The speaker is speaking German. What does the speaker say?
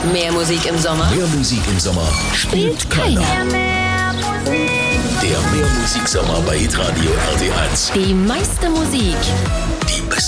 Mehr Musik im Sommer Mehr Musik im Sommer spielt keiner. Der Mehrmusiksommer bei Hitradio RT1. Die meiste Musik